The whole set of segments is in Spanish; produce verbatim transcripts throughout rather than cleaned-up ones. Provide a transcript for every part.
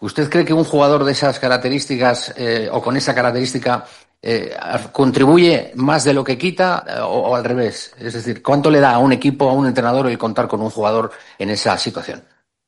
¿Usted cree que un jugador de esas características eh, o con esa característica eh, contribuye más de lo que quita eh, o, o al revés? Es decir, ¿cuánto le da a un equipo, a un entrenador el contar con un jugador en esa situación?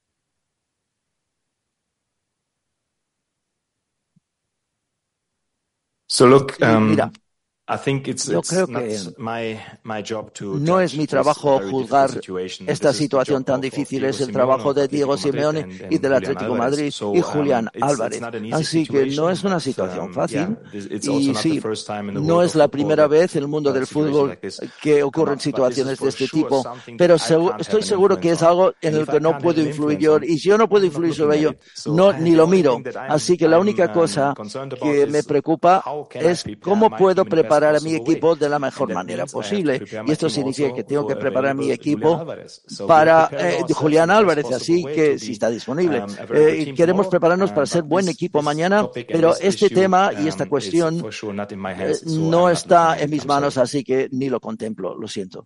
So look, Sí, mira, um, I think it's yo it's creo not que my my job to no es judge mi this trabajo very difficult juzgar situation. esta This is the situación job tan of, of difícil, Diego es el Simeone trabajo of de Diego Atlético Madrid Simeone and, y and del Julián Atlético Álvarez. Madrid y So um, Julián it's it's Álvarez. not an easy Así que no situation, es una but situación um, yeah, fácil this, it's also y not the sí, first time in the no world es of la football primera that vez en el mundo that del situations fútbol like this que come ocurren up. But this is situaciones de for este sure tipo, something that pero I segu- can't have estoy an seguro que influence es on. algo en And el if I que no can't have puedo an influir influence yo on, y si yo no puedo I'm not influir looking sobre at ello, it. So no I, ni the lo only miro. thing that I'm Así que la I'm única um, cosa concerned about que me is preocupa how can I es prepare cómo my puedo team in the best preparar a mi possible way. equipo de la And mejor that manera means I have to posible. prepare Y my esto team significa que also tengo que for preparar a mi available Julián equipo Álvarez. So we are para preparing eh, ourselves in Julián the best Álvarez, possible así way to que si be está disponible. um, a very good Eh, team queremos tomorrow. prepararnos para Um, ser but buen this equipo this mañana, topic and pero this este issue tema y esta um, is cuestión for sure not in my eh, hands. So no I'm not looking está at en it. mis I'm sorry. manos, así que ni lo contemplo, lo siento.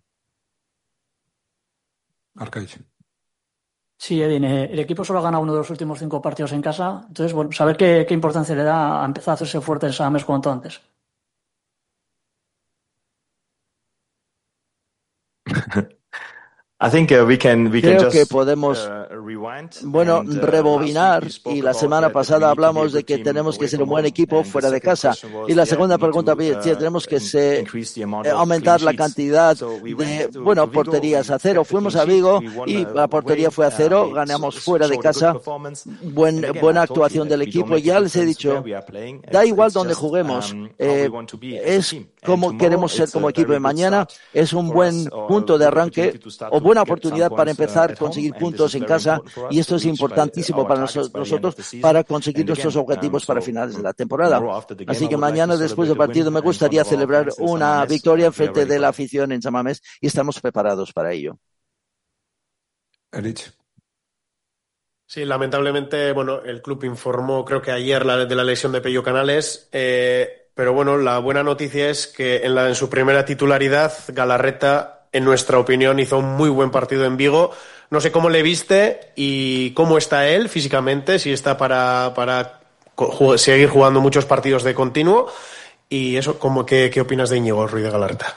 Arcaich. Sí, Edin, eh, el equipo solo ha ganado uno de los últimos cinco partidos en casa. Entonces, bueno, saber qué, qué importancia le da a empezar a hacerse fuerte en Samamés cuanto antes. I think uh, we can we can Creo que just podemos, uh, rewind. bueno, And uh, last week rebobinar we y spoke la about semana that, that we pasada need to be a hablamos de good que team tenemos que away ser from un buen home. equipo And the fuera de second casa. question was, Y la yeah, segunda we need pregunta, to sí, uh, tenemos que in- se, increase the amount eh, of aumentar clean la sheets. cantidad So we went de, to, bueno, to Vigo, porterías we a cero. kept the Fuimos clean a sheet, Vigo we won y uh, la portería away, fue a uh, cero, we ganamos s- fuera de showed a good casa. performance. Buen, And again, buena I told you actuación that del we don't equipo. make a Ya les he difference where dicho, we are playing. da It's, igual it's donde just juguemos, um, how we eh, want to be as a es team. And como tomorrow queremos ser it's como a equipo. very Y good mañana start es un for us, buen or a punto de good opportunity arranque to start o to buena get some oportunidad para points uh, empezar a at home. conseguir And this puntos is en very casa. important for Y us esto to es reach by importantísimo our para targets noso- by the end of nosotros the season. para conseguir And nuestros again, um, objetivos para so finales de mm, la temporada. tomorrow after the game, Así I que would like to mañana, después celebrate del the win partido, me in front gustaría of our celebrar fans in una Samamés, victoria en and we are frente ready de for la that. afición en Samamés y estamos preparados para ello. Erich. Sí, lamentablemente, bueno, el club informó, creo que ayer, la, de la lesión de Pello Canales, eh, pero bueno, la buena noticia es que en, la, en su primera titularidad, Galarreta, en nuestra opinión, hizo un muy buen partido en Vigo. No sé cómo le viste y cómo está él físicamente, si está para, para ju- seguir jugando muchos partidos de continuo. Y eso, ¿cómo, qué, qué opinas de Íñigo Ruiz de Galarreta?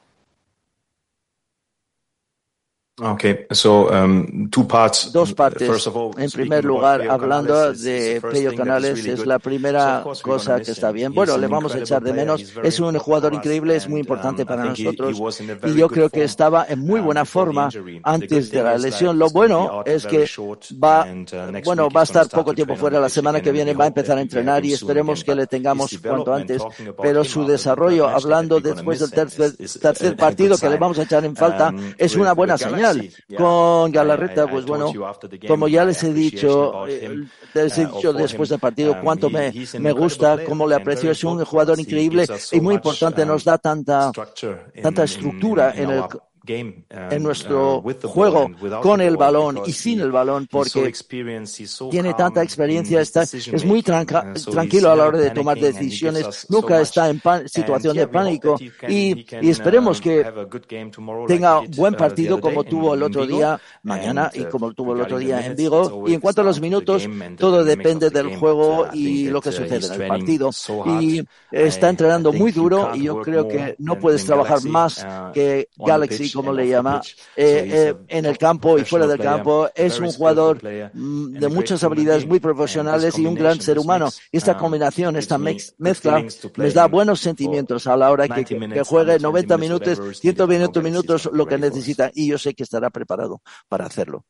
Okay, so um, two parts. Dos partes. First of all, En speaking primer about lugar, Pello hablando Canales, is, is the de first Pello thing that is Canales, really es good. la So of primera course we're gonna cosa miss que está him. bien. He's Bueno, an le vamos a incredible echar de player. menos. He's very Es un important jugador for us, increíble, es muy and importante um, I para think he, he nosotros. was in a Y very yo good creo que form estaba en muy um, buena before the forma injury. The good antes de thing la is that lesión. Lo he's gonna be bueno out es very que short, va, and uh, next bueno, week va a he's gonna estar start poco to tiempo train on fuera. the La pitch semana again, que and we viene va a hope empezar that a we have entrenar him y soon again. esperemos que But le his tengamos cuanto development, antes. talking about Pero him su after the third desarrollo, match day that hablando we're gonna después del miss him, tercer, is, is tercer a, a good partido que le sign. vamos a echar en falta, Um, es with, una buena with señal. Galaxy, yeah, Con I, Galarreta, I, I pues told bueno, you after the como game ya my les he appreciation dicho, about eh, him, les he uh, or dicho for him. después del partido Um, cuánto he, me, he's an me incredible gusta, player cómo le and very aprecio. Es un important for jugador us. He increíble gives us y so muy much importante. um, Nos da tanta, structure tanta in, in, in, estructura in en el, our game, en um, uh, nuestro with the ball juego and without con the el ball, balón y because sin he el balón, he's so porque experienced, he's so tiene tanta calm in experiencia, his está, decision es muy making, tranca- uh, so he's tranquilo a la never hora de tomar panicking, and he gives decisiones, us so nunca much. está en pan- And situación yeah, de we hope pánico that he can he y, y can esperemos um, que have a good game tomorrow, like he tenga did buen uh, the partido other day como tuvo in, el in otro Vigo. día mañana And y uh, como tuvo el otro regarding the día en minutes, it's Vigo. Y always en the cuanto a los start of the minutos, game and the todo dynamics of depende the del game. But juego uh, I think y lo that que uh, sucede he's en el training partido. so hard. Y está I, I entrenando muy think you duro y can't yo work creo que more no than, puedes than trabajar Galaxy más uh, que on the Galaxy, pitch como and le off the llama, pitch. So eh, he's eh, a en el top campo y fuera professional del player, campo. a Es very un skillful jugador player, mm, and de a great muchas human habilidades, being. muy And this profesionales y un gran combination, ser this humano. mix, Y esta um, combinación, esta gives me mez- good mezcla, feelings to play les da him buenos for sentimientos a la hora que, ninety que, que minutes, juegue one hundred twenty noventa minutes, minutos, whatever is ciento needed. I know veinte Galaxy is minutos, uh, lo que ready for us. necesita. Y yo sé que estará preparado para hacerlo.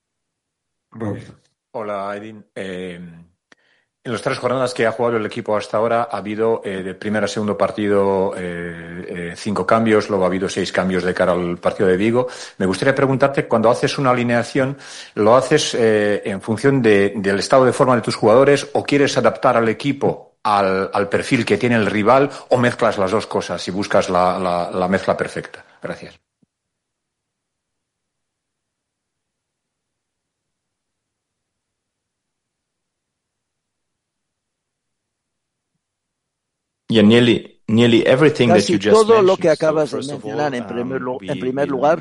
Robbie. Hola, Edin. Eh, en las tres jornadas que ha jugado el equipo hasta ahora ha habido eh, de primer a segundo partido eh, eh, cinco cambios, luego ha habido seis cambios de cara al partido de Vigo. Me gustaría preguntarte, cuando haces una alineación, ¿lo haces eh, en función de, del estado de forma de tus jugadores o quieres adaptar al equipo al, al perfil que tiene el rival o mezclas las dos cosas y buscas la, la, la mezcla perfecta? Gracias. Yeah, nearly nearly everything that Casi you just todo lo que mentioned. So acabas de first of all, mencionar, en primer, um, lu- en we primer we lugar, look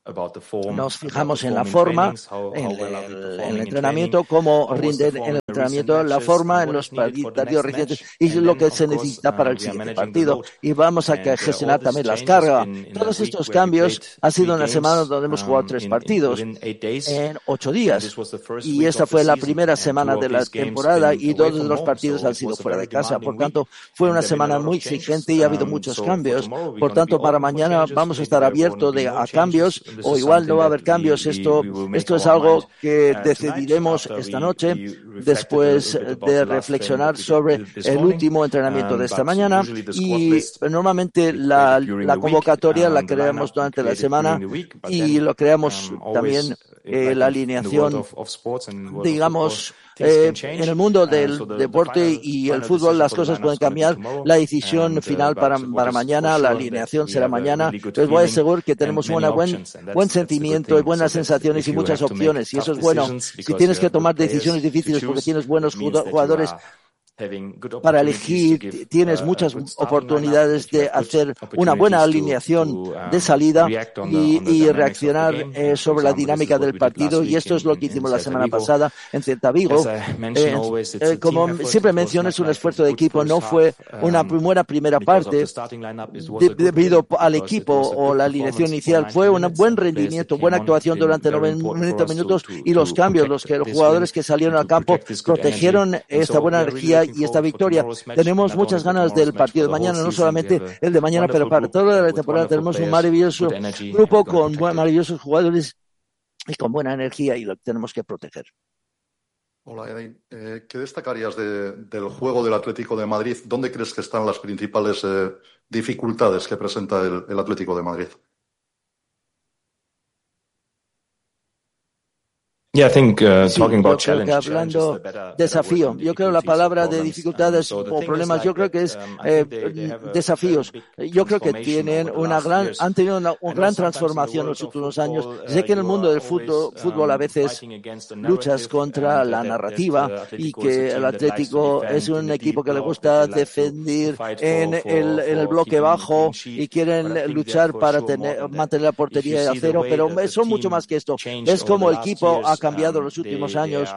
Nos fijamos en la forma, en el, en el entrenamiento, cómo rinden en el entrenamiento, la forma en los partidos recientes y lo que se necesita para el siguiente partido. Y vamos a gestionar también las cargas. Todos estos cambios ha sido una semana donde hemos jugado tres partidos en ocho días. Y esta fue la primera semana de la temporada y dos de los partidos han sido fuera de casa. Por tanto, fue una semana muy exigente y ha habido muchos cambios. Por tanto, para mañana vamos a estar abiertos de, a cambios. O igual no va a haber cambios. Esto, esto es algo que decidiremos esta noche después de reflexionar sobre el último entrenamiento de esta mañana. Y normalmente la, la convocatoria la creamos durante la semana y lo creamos también eh, la alineación, digamos, Eh, en el mundo del deporte y el fútbol las cosas pueden cambiar. La decisión final para, para mañana, la alineación será mañana. Les voy a asegurar que tenemos un buen, buen sentimiento y buenas sensaciones y muchas opciones. Y eso es bueno. Si tienes que tomar decisiones difíciles porque tienes buenos jugadores para elegir, tienes muchas oportunidades de hacer una buena alineación de salida y, y reaccionar eh, sobre la dinámica del partido, y esto es lo que hicimos la semana pasada en Celta Vigo. Eh, eh, como siempre menciono, es un esfuerzo de equipo, no fue una buena primera parte de, debido al equipo o la alineación inicial, fue un buen rendimiento, buena actuación durante noventa minutos y los cambios, los que los jugadores que salieron al campo protegieron esta buena energía y esta victoria. Tenemos muchas ganas del partido de mañana, no solamente el de mañana, pero para toda la temporada tenemos un maravilloso grupo con maravillosos jugadores y con buena energía y lo tenemos que proteger. Hola, Edwin. Eh, ¿Qué destacarías de, del juego del Atlético de Madrid? ¿Dónde crees que están las principales eh, dificultades que presenta el, el Atlético de Madrid? Yeah, I think, uh, sí, talking about yo creo que hablando desafío, yo creo la palabra de dificultades o problemas, yo creo que es eh, desafíos. Yo creo que tienen una gran, han tenido una, una gran transformación en los últimos años. Sé que en el mundo del fútbol, fútbol a veces luchas contra la narrativa y que el Atlético es un equipo que le gusta defender en el, en el bloque bajo y quieren luchar para tener, mantener la portería a cero, pero son mucho más que esto. Es como el equipo ha cambiado en los últimos años.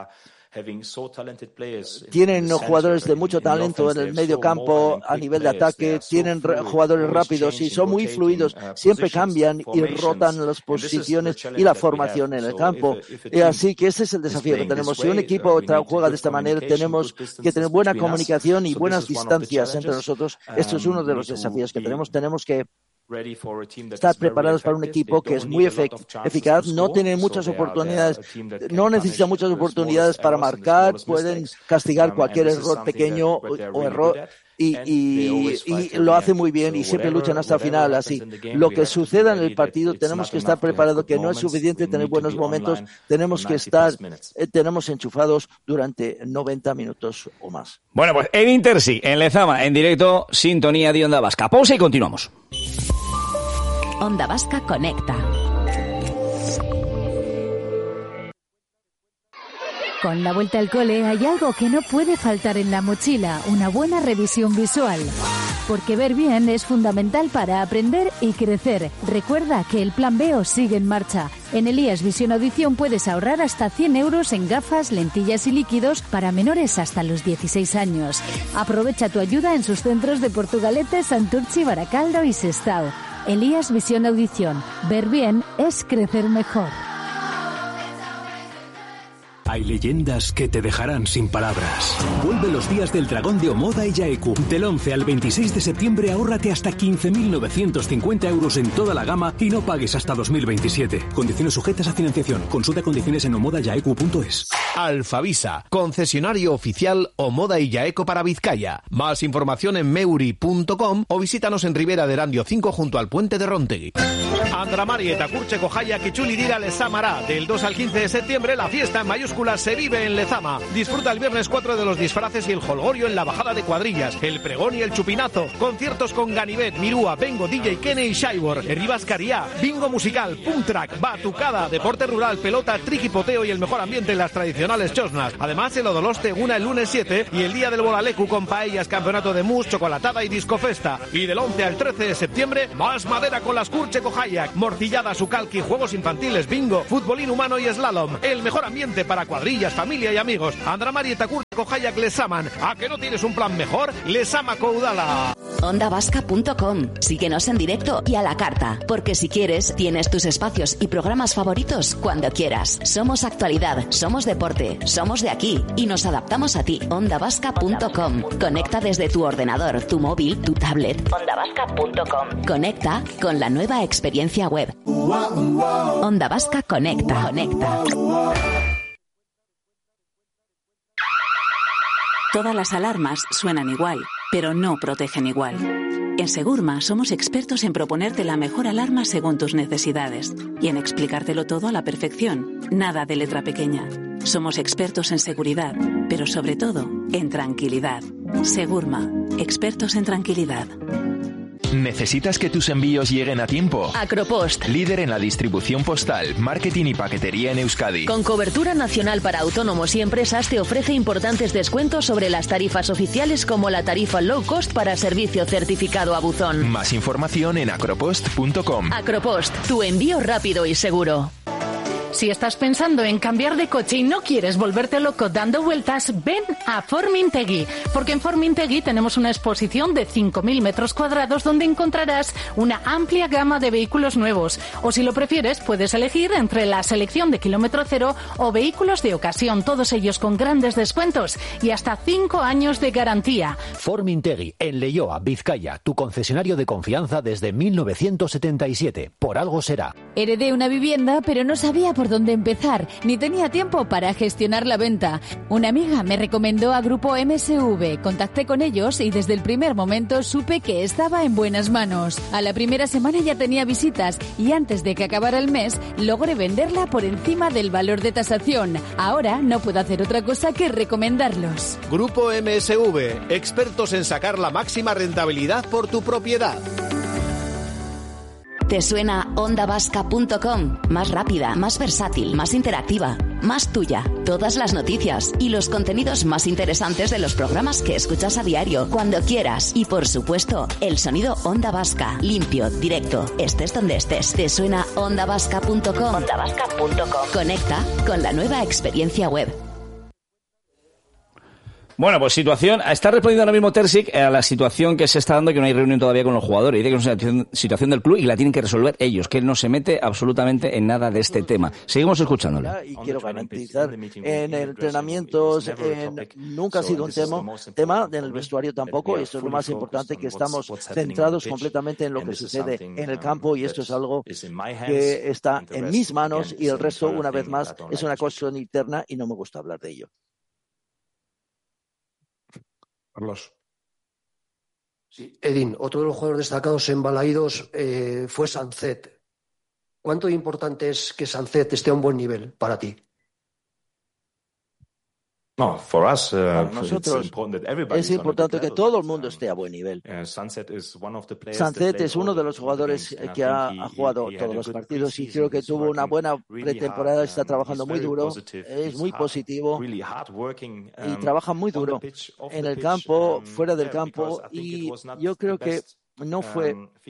Tienen jugadores de mucho talento en el medio campo, a nivel de ataque, tienen jugadores rápidos y son muy fluidos, siempre cambian y rotan las posiciones y la formación en el campo. Y así que ese es el desafío que tenemos. Si un equipo juega de esta manera, tenemos que tener buena comunicación y buenas distancias entre nosotros. Esto es uno de los desafíos que tenemos. Tenemos que estar preparados para un equipo que es muy eficaz, no tiene muchas oportunidades, no necesita muchas oportunidades para marcar, pueden castigar cualquier error pequeño o, o error y, y, y lo hace muy bien y siempre luchan hasta el final. Así, lo que suceda en el partido tenemos que estar preparados, que no es suficiente tener buenos momentos, tenemos que estar, eh, tenemos enchufados durante noventa minutos o más. Bueno, pues Edwin Terzi, en Lezama, en directo, sintonía de Onda Vasca. Pausa y continuamos. Onda Vasca Conecta. Con la vuelta al cole hay algo que no puede faltar en la mochila, una buena revisión visual. Porque ver bien es fundamental para aprender y crecer. Recuerda que el Plan B os sigue en marcha. En Elías Visión Audición puedes ahorrar hasta cien euros en gafas, lentillas y líquidos para menores hasta los dieciséis años. Aprovecha tu ayuda en sus centros de Portugalete, Santurchi, Baracaldo y Sestao. Elías Visión Audición. Ver bien es crecer mejor. Hay leyendas que te dejarán sin palabras. Vuelve los días del Dragón de Omoda y Yaeku. Del once al veintiséis de septiembre ahórrate hasta quince mil novecientos cincuenta euros en toda la gama y no pagues hasta dos mil veintisiete. Condiciones sujetas a financiación. Consulta condiciones en omoda yaeku punto es. Alfavisa, concesionario oficial Omoda y Yaeco para Vizcaya. Más información en meuri punto com o visítanos en Ribera de Erandio cinco junto al puente de Rontegui. Andramari eta Kurtzeko jaiak itzuli dira Lezamara. Del dos al quince de septiembre la fiesta en mayúsculas se vive en Lezama. Disfruta el viernes cuatro de los disfraces y el jolgorio en la bajada de cuadrillas, el pregón y el chupinazo, conciertos con Ganivet, Mirúa, Bengo, D J Kene y Shaibor, Herribascaría, bingo musical, punk track, batucada, deporte rural, pelota, triquipoteo y el mejor ambiente en las tradicionales tradicionales chosnas. Además, el Odoloste una el lunes siete y el día del Bolalecu con paellas, campeonato de mus, chocolatada y discofesta. Y del once al trece de septiembre, más madera con las Kurche Kohayak, morcillada, sucalqui, juegos infantiles, bingo, futbolín humano y slalom. El mejor ambiente para cuadrillas, familia y amigos. Andramari eta Kurche Kohayak les aman. ¿A que no tienes un plan mejor? Les ama Coudala. onda vasca punto com. Síguenos en directo y a la carta, porque si quieres, tienes tus espacios y programas favoritos cuando quieras. Somos actualidad, somos deporte, somos de aquí y nos adaptamos a ti. onda vasca punto com. Conecta desde tu ordenador, tu móvil, tu tablet. onda vasca punto com. Conecta con la nueva experiencia web. Onda Vasca Conecta. Conecta. Todas las alarmas suenan igual, pero no protegen igual. En Segurma somos expertos en proponerte la mejor alarma según tus necesidades y en explicártelo todo a la perfección. Nada de letra pequeña. Somos expertos en seguridad, pero sobre todo en tranquilidad. Segurma, expertos en tranquilidad. ¿Necesitas que tus envíos lleguen a tiempo? Acropost. Líder en la distribución postal, marketing y paquetería en Euskadi. Con cobertura nacional para autónomos y empresas te ofrece importantes descuentos sobre las tarifas oficiales como la tarifa low cost para servicio certificado a buzón. Más información en acropost punto com. Acropost, tu envío rápido y seguro. Si estás pensando en cambiar de coche y no quieres volverte loco dando vueltas, ven a Formintegui, porque en Formintegui tenemos una exposición de cinco mil metros cuadrados donde encontrarás una amplia gama de vehículos nuevos. O si lo prefieres, puedes elegir entre la selección de kilómetro cero o vehículos de ocasión, todos ellos con grandes descuentos y hasta cinco años de garantía. Formintegui, en Leioa, Vizcaya, tu concesionario de confianza desde mil novecientos setenta y siete. Por algo será. Heredé una vivienda, pero no sabía por dónde empezar, ni tenía tiempo para gestionar la venta. Una amiga me recomendó a Grupo M S V, contacté con ellos y desde el primer momento supe que estaba en buenas manos. A la primera semana ya tenía visitas y antes de que acabara el mes logré venderla por encima del valor de tasación. Ahora no puedo hacer otra cosa que recomendarlos. Grupo M S V, expertos en sacar la máxima rentabilidad por tu propiedad. ¿Te suena onda vasca punto com? Más rápida, más versátil, más interactiva, más tuya. Todas las noticias y los contenidos más interesantes de los programas que escuchas a diario, cuando quieras. Y por supuesto, el sonido Onda Vasca, limpio, directo, estés donde estés. ¿Te suena onda vasca punto com? onda vasca punto com. Conecta con la nueva experiencia web. Bueno, pues situación, está respondiendo ahora mismo Terzic a la situación que se está dando, que no hay reunión todavía con los jugadores. Dice que es una situación, situación del club y la tienen que resolver ellos, que él no se mete absolutamente en nada de este tema. Seguimos escuchándole. Y quiero garantizar, en entrenamientos en, nunca ha sido un tema, tema, en el vestuario tampoco, esto es lo más importante, que estamos centrados completamente en lo que sucede en el campo y esto es algo que está en mis manos y el resto, una vez más, es una cuestión interna y no me gusta hablar de ello. Carlos. Sí, Edín, otro de los jugadores destacados en Balaídos eh, fue Sancet. ¿Cuánto importante es que Sancet esté a un buen nivel para ti? No, for us, uh, para nosotros es importante que todo el mundo esté a buen nivel. Sancet es uno de los jugadores que ha, ha jugado todos los partidos y creo que tuvo una buena pretemporada, está trabajando muy duro, es muy positivo y trabaja muy duro en el campo, fuera del campo y yo creo que no fue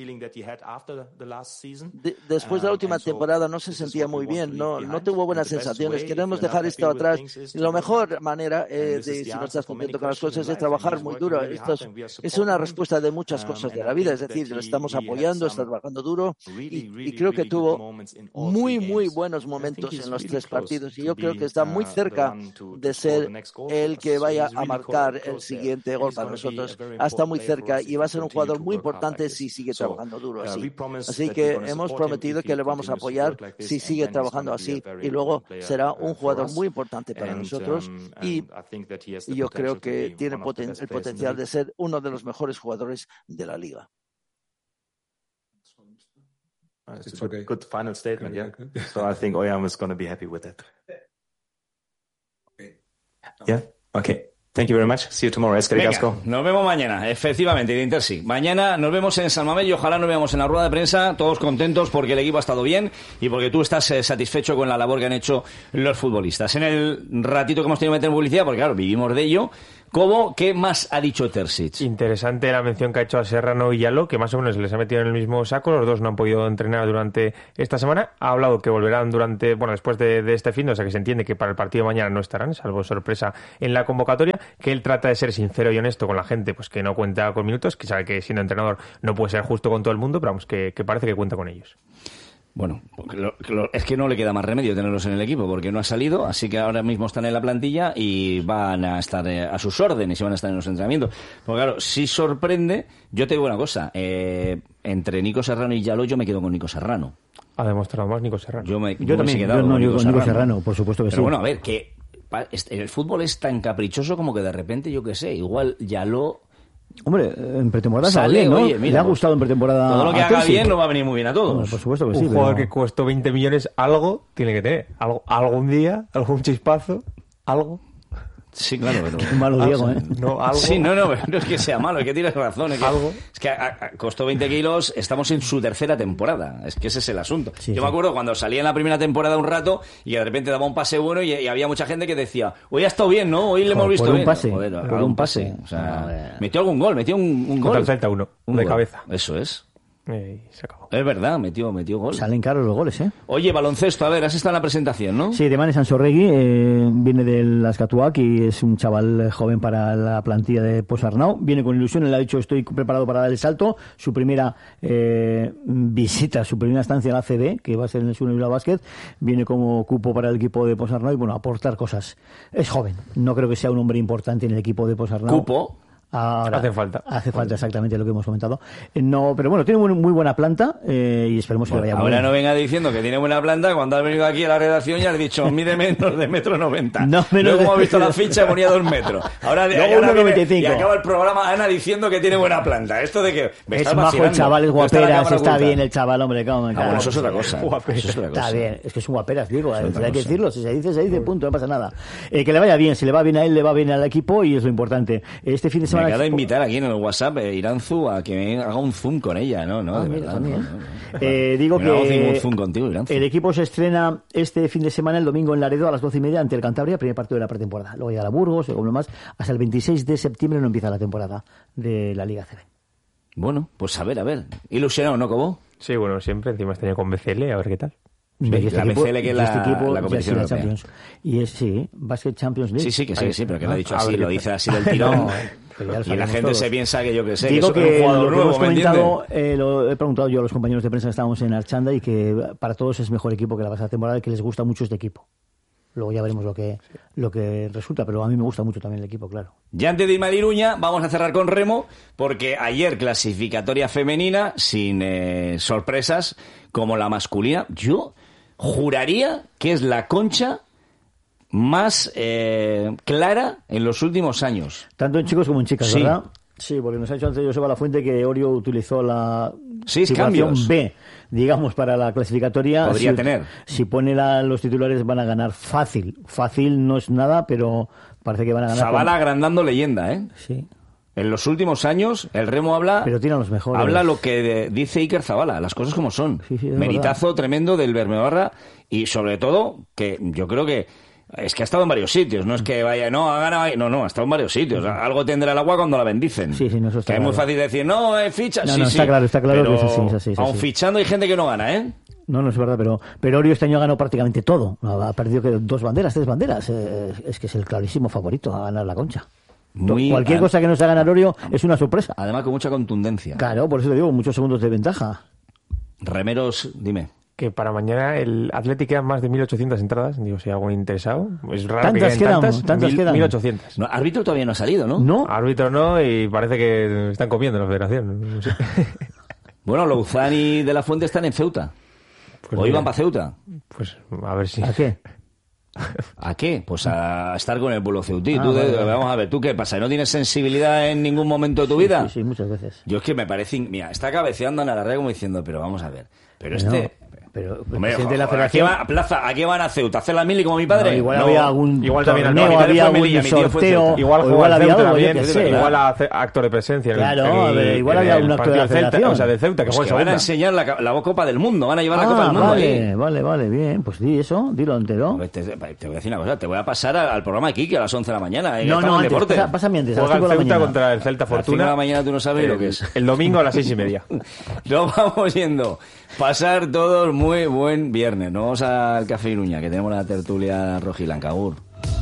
de, después de la última temporada no se sentía muy bien, no, no tuvo buenas sensaciones. Queremos dejar esto atrás. La mejor manera eh, de, si no estás contento con las cosas, es trabajar muy duro. Esto es, es una respuesta de muchas cosas de la vida, es decir, lo estamos apoyando, está trabajando duro y, y creo que tuvo muy, muy buenos momentos en los tres partidos y yo creo que está muy cerca de ser el que vaya a marcar el siguiente gol para nosotros. Está muy cerca y va a ser un jugador muy importante si sigue trabajando duro así. Así que hemos prometido que le vamos a apoyar si sigue trabajando así y luego será un jugador muy importante para nosotros y, y yo creo que tiene poten el potencial de ser uno de los mejores jugadores de la liga. It's a good final statement, yeah. So I think Oyam is going to be happy with that. Yeah. Okay. Thank you very much. See you tomorrow. Eskerrik asko. Nos vemos mañana, efectivamente, de Intersi. Mañana nos vemos en San Mamés y ojalá nos veamos en la rueda de prensa, todos contentos porque el equipo ha estado bien y porque tú estás eh, satisfecho con la labor que han hecho los futbolistas. En el ratito que hemos tenido que meter en publicidad, porque claro, vivimos de ello. Cobo, ¿qué más ha dicho Terzic? Interesante la mención que ha hecho a Serrano y Yaló, que más o menos les ha metido en el mismo saco. Los dos no han podido entrenar durante esta semana. Ha hablado que volverán durante, bueno, después de, de este fin, o sea que se entiende que para el partido de mañana no estarán, salvo sorpresa en la convocatoria, que él trata de ser sincero y honesto con la gente, pues que no cuenta con minutos, que sabe que siendo entrenador no puede ser justo con todo el mundo, pero vamos, que, que parece que cuenta con ellos. Bueno, lo, lo, es que no le queda más remedio tenerlos en el equipo porque no ha salido, así que ahora mismo están en la plantilla y van a estar eh, a sus órdenes y van a estar en los entrenamientos. Porque claro, si sorprende, yo te digo una cosa, eh, entre Nico Serrano y Yaló yo me quedo con Nico Serrano. Ha demostrado más Nico Serrano. Yo, me, yo, yo también, yo no, Nico, Nico Serrano, por supuesto que Pero sí. Pero bueno, a ver, que el fútbol es tan caprichoso como que de repente, yo qué sé, igual Yaló... Hombre, en pretemporada sale bien, ¿no? Oye, mira, le ha gustado en pretemporada. Todo lo que haga bien no va a venir muy bien a todos. Bueno, por supuesto que sí. Un pero... jugador que costó veinte millones, algo tiene que tener. Algo, algún día, algún chispazo, algo. Sí, claro, pero... Es malo Diego, ¿eh? No, algo... Sí, no, no, no es que sea malo, es que tienes razón. Es que, ¿Algo? Es que a, a, costó veinte kilos, estamos en su tercera temporada. Es que ese es el asunto. Sí, Yo sí. me acuerdo cuando salía en la primera temporada un rato y de repente daba un pase bueno y, y había mucha gente que decía, hoy ha estado bien, ¿no? Hoy le hemos por, visto por un bien. Pase, Joder, por por un un pase. pase. O sea, no, eh. metió algún gol, metió un, un Contra gol. el Celta uno, un de gol. cabeza. Eso es. Eh, se acabó. Es verdad, metió, metió gol. Salen caros los goles, ¿eh? Oye, baloncesto, a ver, has estado en la presentación, ¿no? Sí, de Manes Ansorregui, eh, viene del Azcatuac y es un chaval joven para la plantilla de Posarnau. Viene con ilusión, él ha dicho estoy preparado para dar el salto. Su primera eh, visita, su primera estancia en la A C B, que va a ser en el Sur Bilbao Basket, viene como cupo para el equipo de Posarnau y bueno, aportar cosas. Es joven, no creo que sea un hombre importante en el equipo de Posarnau. Cupo. Ahora, hace falta. Hace falta exactamente lo que hemos comentado. Eh, no, pero bueno, tiene muy, muy buena planta eh, y esperemos bueno, que vaya ahora bien. no venga diciendo que tiene buena planta cuando has venido aquí a la redacción y has dicho mide menos de metro noventa. No, menos Luego de... hemos visto la ficha y ponía dos metros. Ahora, Luego ahora uno viene, noventa y cinco. y acaba el programa Ana diciendo que tiene buena planta. Esto de que me es majo el chaval, es guaperas, está bien el chaval, hombre. Cómo, ah, bueno, eso es otra cosa. Eso es otra cosa. Está bien, es que es un guaperas, digo, hay cosa. que decirlo, si se dice, se dice, punto, no pasa nada. Eh, que le vaya bien, si le va bien a él, le va bien al equipo y es lo importante. Este fin de semana... Me acaba de invitar aquí en el WhatsApp eh, Iranzu a que me haga un zoom con ella, ¿no? no ah, de mira, verdad. No, no, no. Eh, digo me que un zoom contigo, Iranzu. El equipo se estrena este fin de semana, el domingo en Laredo, a las doce y media ante el Cantabria, primer partido de la pretemporada. Luego llega a Burgos, luego más. Hasta el veintiséis de septiembre no empieza la temporada de la Liga C B. Bueno, pues a ver, a ver. ¿Ilusionado, no, Cobo? Sí, bueno, siempre. Encima este año con B C L, a ver qué tal. Sí, este la equipo, B C L que es la, este equipo la competición europea. Champions. Y es, sí, Basket Champions League. Sí, sí, que sí, sí, pero que lo ha dicho ah, así, ver, lo dice así del tirón. No, y la gente todos. se piensa que yo que sé, Digo que, que es un jugador lo que nuevo, hemos ¿me comentado, eh, lo he preguntado yo a los compañeros de prensa que estábamos en Archanda y que para todos es mejor equipo que la pasada temporada y que les gusta mucho este equipo. Luego ya veremos lo que sí. lo que resulta, pero a mí me gusta mucho también el equipo, claro. Ya antes de irme a Iruña, vamos a cerrar con remo, porque ayer clasificatoria femenina, sin eh, sorpresas, como la masculina. Yo juraría que es la Concha más eh, clara en los últimos años. Tanto en chicos como en chicas, sí. ¿verdad? Sí, porque nos ha dicho antes Joseba Lafuente que Orio utilizó la Seis cambios. B, digamos, para la clasificatoria. Podría si, tener. Si pone la, los titulares van a ganar fácil. Fácil no es nada, pero parece que van a ganar. Zavala con... agrandando leyenda, ¿eh? Sí. En los últimos años, el remo habla... Pero tiene a los mejores. Habla lo que dice Iker Zabala, las cosas como son. Sí, sí, Meritazo verdad. tremendo del Bermebarra y sobre todo que yo creo que es que ha estado en varios sitios, no es que vaya, no, ha ganado, no, no, ha estado en varios sitios. Algo tendrá el agua cuando la bendicen. Sí, sí, no, eso está que claro. es muy fácil decir, no, eh, ficha, no, sí, no, sí. está claro, está claro pero que es así, es así, es aun así. fichando hay gente que no gana, ¿eh? No, no es verdad, pero, pero Orio este año ha ganado prácticamente todo. Ha perdido que dos banderas, tres banderas. Eh, es que es el clarísimo favorito a ganar la Concha. Muy Cualquier cosa que no se ganar Orio es una sorpresa. Además con mucha contundencia. Claro, por eso te digo, muchos segundos de ventaja. Remeros, dime. Que para mañana el Athletic quedan más de mil ochocientas entradas. Digo, si hay algún interesado. Es raro ¿Tantas que quedan? tantas. ¿Tantas mil, quedan? mil ochocientas. No, árbitro todavía no ha salido, ¿no? No. Árbitro no, y parece que están comiendo en la federación. No sé. Bueno, Louzán y De La Fuente están en Ceuta. Pues ¿O iban para Ceuta? Pues a ver si... ¿A qué? ¿A qué? Pues a estar con el pueblo ceutí. Ah, ¿Tú vale, de, vale. Vamos a ver, ¿tú qué pasa? ¿No tienes sensibilidad en ningún momento de tu vida? Sí, sí, sí, muchas veces. Yo es que me parece... Mira, está cabeceando en la red como diciendo, pero vamos a ver. Pero No. este... pero el Hombre, presidente de la ¿a qué federación... va a Plaza? ¿A qué van a Ceuta? ¿A hacer la mili como mi padre? No, igual No. había algún igual también torneo, no, había algún Melilla, mi tío fue sorteo, Ceuta. Igual o juega igual el había Ceuta algo, yo también, qué sé. igual hace actor de presencia en Claro, el, a ver, igual en había el un actor partido de la del Celta, federación. o sea, de Ceuta, que Pues juega que van a segunda. enseñar la, la Copa del Mundo, van a llevar Ah, la Copa del Mundo vale, ahí. vale, vale, bien. Pues di eso, dilo entero. Te, te voy a decir una cosa, te voy a pasar al, al programa aquí, que a las once de la mañana. eh, No, estamos no, en antes, deporte. pasa- pásame antes, a las Juega el cinco de la Ceuta mañana. contra el Celta A las cinco Fortuna. de la mañana tú no sabes el, lo que es. El domingo a las seis y media. Nos vamos yendo. Pasar todos muy buen viernes. Nos vamos al Café Iruña, que tenemos la tertulia rojiblanca. Agur.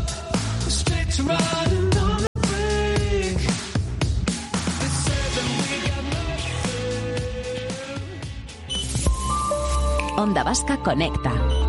Onda Vasca Conecta.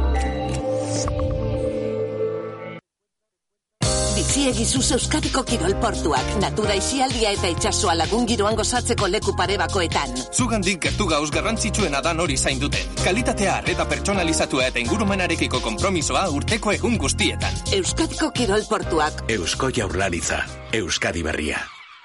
Bitxi egizu Euskadiko kirol portuak. Natura isialdia eta itsasoa lagun giroan gozatzeko leku parebakoetan. Zugandik gertu gauz garrantzitsuena da nori zainduten. Kalitatea eta pertsonalizatua eta ingurumenarekiko konpromisoa urteko egun guztietan. Euskadiko kirol portuak. Eusko Jaurlaritza. Euskadi berria.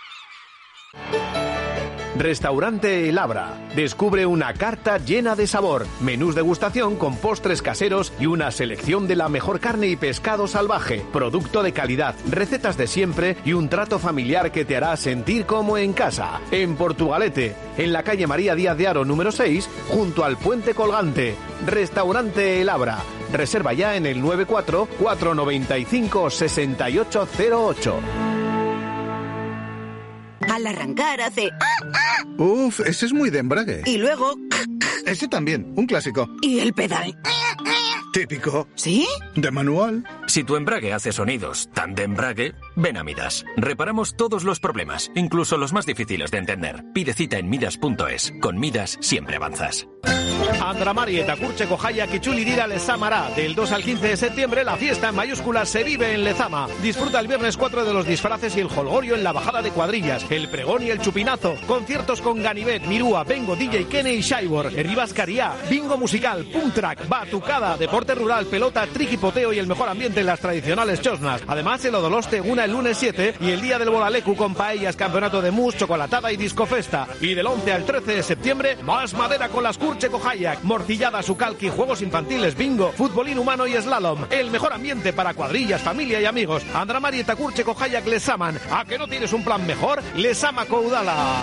Restaurante El Abra. Descubre una carta llena de sabor, menús degustación con postres caseros y una selección de la mejor carne y pescado salvaje, producto de calidad, recetas de siempre y un trato familiar que te hará sentir como en casa. En Portugalete, en la calle María Díaz de Haro número seis, junto al Puente Colgante. Restaurante El Abra. Reserva ya en el noventa y cuatro, cuatrocientos noventa y cinco, sesenta y ocho cero ocho. Al arrancar hace... Uf, ese es muy de embrague. Y luego... Ese también, un clásico. Y el pedal. Típico. ¿Sí? De manual. Si tu embrague hace sonidos tan de embrague, ven a Midas. Reparamos todos los problemas, incluso los más difíciles de entender. Pide cita en midas punto es. Con Midas siempre avanzas. Andramari eta Kurtzeko Jaiak itzuli dira Lezamara. Del dos al quince de septiembre la fiesta en mayúsculas se vive en Lezama. Disfruta el viernes cuatro de los disfraces y el jolgorio en la bajada de cuadrillas, el pregón y el chupinazo, conciertos con Ganivet, Mirúa, Bengo, D J Kene y Shaibor, Ribascaría, bingo musical, punk track, batucada, deporte rural, pelota, triquipoteo y el mejor ambiente en las tradicionales chosnas. Además el Odoloste Guna el lunes siete y el día del Bolalecu con paellas, campeonato de mus, chocolatada y discofesta. Y del once al trece de septiembre más madera con las Kurtzeko Jaiak, morcillada, sucalqui, juegos infantiles, bingo, futbolín humano y slalom. El mejor ambiente para cuadrillas, familia y amigos. Andramari eta Kurtzeko Jaiak Lezaman. ¿A que no tienes un plan mejor? Lezamako udala.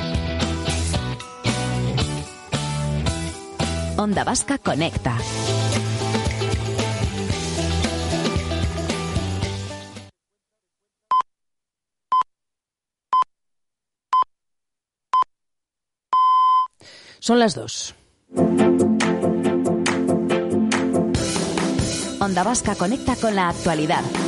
Onda Vasca Conecta. Son las dos. Onda Vasca Conecta con la actualidad.